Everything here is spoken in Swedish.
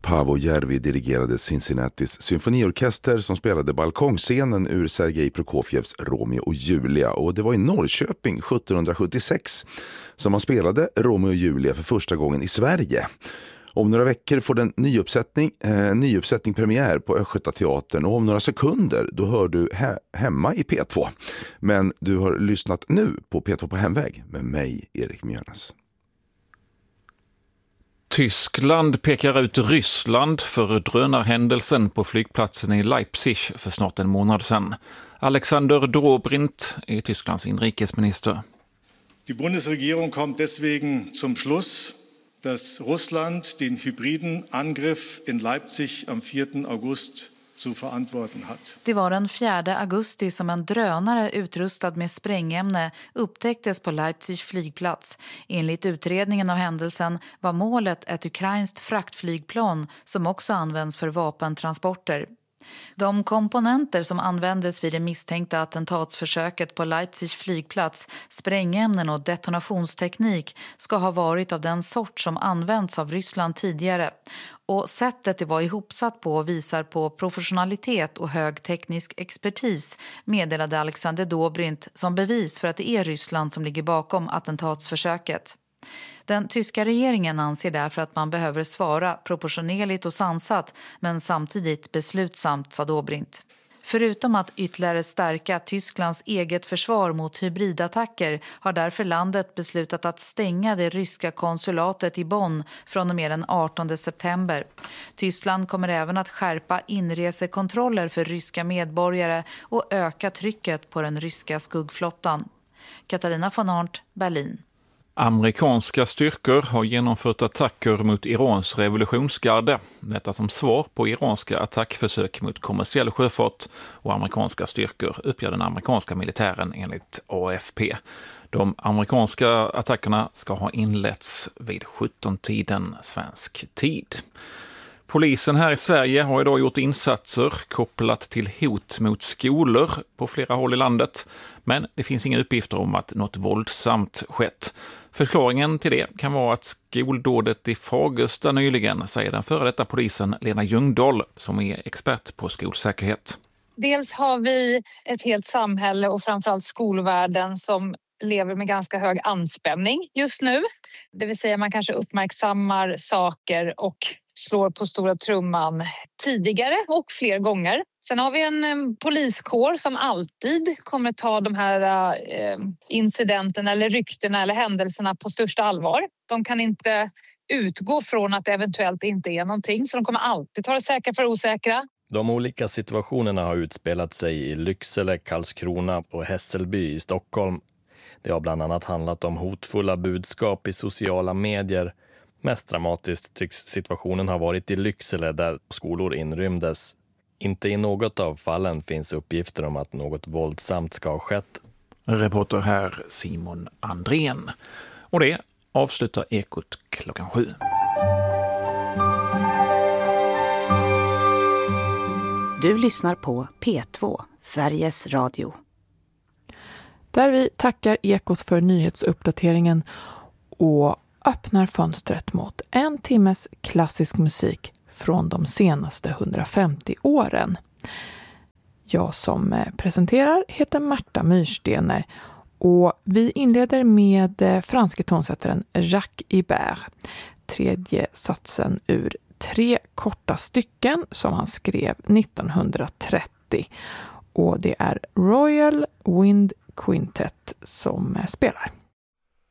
Paavo Järvi dirigerade Cincinnatis symfoniorkester som spelade balkongscenen ur Sergej Prokofjevs Romeo och Julia, och det var i Norrköping 1776 som man spelade Romeo och Julia för första gången i Sverige. Om några veckor får den nyuppsättning premiär på Östgötateatern, och om några sekunder då hör du hemma i P2. Men du har lyssnat nu på P2 på hemväg med mig, Erik Mjörnes. Tyskland pekar ut Ryssland för drönarhändelsen på flygplatsen i Leipzig för snart en månad sedan. Alexander Dobrindt är Tysklands inrikesminister. Die Bundesregierung kommt deswegen zum Schluss, dass Russland den hybriden Angriff in Leipzig am 4. August zu verantworten hat. Det var den 4 augusti som en drönare utrustad med sprängämne upptäcktes på Leipzig flygplats. Enligt utredningen av händelsen var målet ett ukrainskt fraktflygplan som också används för vapentransporter. De komponenter som användes vid det misstänkta attentatsförsöket på Leipzig flygplats, sprängämnen och detonationsteknik, ska ha varit av den sort som använts av Ryssland tidigare. Och sättet det var ihopsatt på visar på professionalitet och hög teknisk expertis, meddelade Alexander Dobrindt som bevis för att det är Ryssland som ligger bakom attentatsförsöket. Den tyska regeringen anser därför att man behöver svara proportionerligt och sansat, men samtidigt beslutsamt, sa Dobrindt. Förutom att ytterligare stärka Tysklands eget försvar mot hybridattacker har därför landet beslutat att stänga det ryska konsulatet i Bonn från och med den 18 september. Tyskland kommer även att skärpa inresekontroller för ryska medborgare och öka trycket på den ryska skuggflottan. Katarina von Arndt, Berlin. Amerikanska styrkor har genomfört attacker mot Irans revolutionsgarde. Detta som svar på iranska attackförsök mot kommersiell sjöfart, och amerikanska styrkor uppger den amerikanska militären enligt AFP. De amerikanska attackerna ska ha inletts vid 17-tiden svensk tid. Polisen här i Sverige har idag gjort insatser kopplat till hot mot skolor på flera håll i landet, men det finns inga uppgifter om att något våldsamt skett. Förklaringen till det kan vara att skoldådet i Fagersta nyligen, säger den före detta polisen Lena Ljungdahl som är expert på skolsäkerhet. Dels har vi ett helt samhälle och framförallt skolvärlden som lever med ganska hög anspänning just nu. Det vill säga man kanske uppmärksammar saker och slår på stora trumman tidigare och fler gånger. Sen har vi en poliskår som alltid kommer ta de här incidenterna eller ryktena eller händelserna på största allvar. De kan inte utgå från att det eventuellt inte är någonting, så de kommer alltid ta det säkra för osäkra. De olika situationerna har utspelat sig i Lycksele, Karlskrona och Hässelby i Stockholm. Det har bland annat handlat om hotfulla budskap i sociala medier. Mest dramatiskt tycks situationen ha varit i Lycksele där skolor inrymdes. Inte i något av fallen finns uppgifter om att något våldsamt ska ha skett. Reporter här Simon Andrén. Och det avslutar Ekot 7. Du lyssnar på P2, Sveriges Radio. Där vi tackar Ekot för nyhetsuppdateringen och öppnar fönstret mot en timmes klassisk musik från de senaste 150 åren. Jag som presenterar heter Märta Myrstener och vi inleder med franske tonsättaren Jacques Ibert. Tredje satsen ur 3 korta stycken som han skrev 1930. Och det är Royal Wind Quintet som spelar.